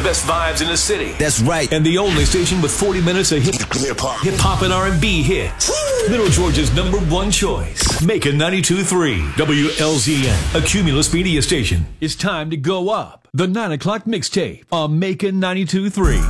best vibes in the city. That's right. And the only station with 40 minutes of hip-hop and R&B hits. Middle Georgia's #1 choice. Macon 92.3 WLZN, a Cumulus media station. It's time to go up. The 9 o'clock mixtape on Macon 92.3.